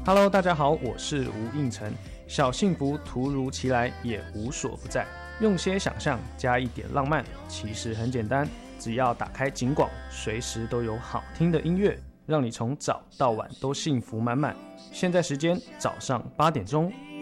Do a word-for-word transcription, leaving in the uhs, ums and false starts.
Hello， 大家好，我是吴应成。小幸福突如其来，也无所不在。用些想象，加一点浪漫，其实很简单。只要打开警广，随时都有好听的音乐，让你从早到晚都幸福满满。现在时间早上八点钟，